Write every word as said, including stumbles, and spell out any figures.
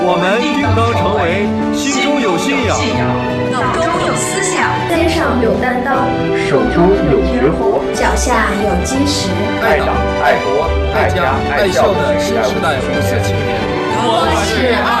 我们应当成为心中有信仰、 脑中有思想、 肩上有担当、 手中有绝活、 脚下有基石、 爱党、爱国、爱家、爱校的新时代红色青年。 我是爱